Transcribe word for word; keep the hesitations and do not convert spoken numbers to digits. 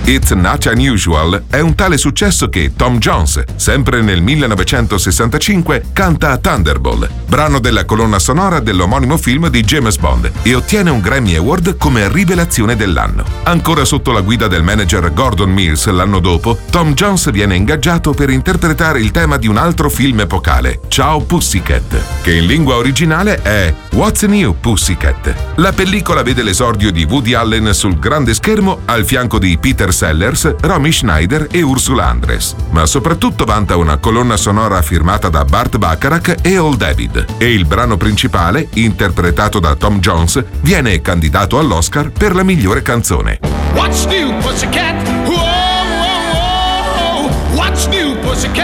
It's Not Unusual è un tale successo che Tom Jones, sempre nel millenovecentosessantacinque, canta Thunderball, brano della colonna sonora dell'omonimo film di James Bond, e ottiene un Grammy Award come rivelazione dell'anno. Ancora sotto la guida del manager Gordon Mills l'anno dopo, Tom Jones viene ingaggiato per interpretare il tema di un altro film epocale, Ciao Pussycat, che in lingua originale è What's New Pussycat. La pellicola vede l'esordio di Woody Allen sul grande schermo al fianco di Peter Sellers, Romy Schneider e Ursula Andress, ma soprattutto vanta una colonna sonora firmata da Burt Bacharach e Old David, e il brano principale, interpretato da Tom Jones, viene candidato all'Oscar per la migliore canzone. What's new, Pussycat? Whoa, whoa, whoa. What's new, Pussycat?